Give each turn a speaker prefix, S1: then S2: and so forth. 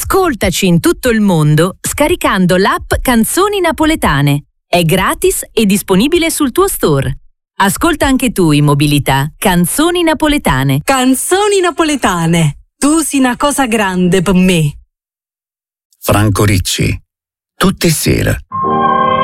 S1: Ascoltaci in tutto il mondo scaricando l'app Canzoni Napoletane. È gratis e disponibile sul tuo store. Ascolta anche tu in mobilità Canzoni Napoletane.
S2: Canzoni Napoletane. Tu sei una cosa grande per me.
S3: Franco Ricci. Tutte sera.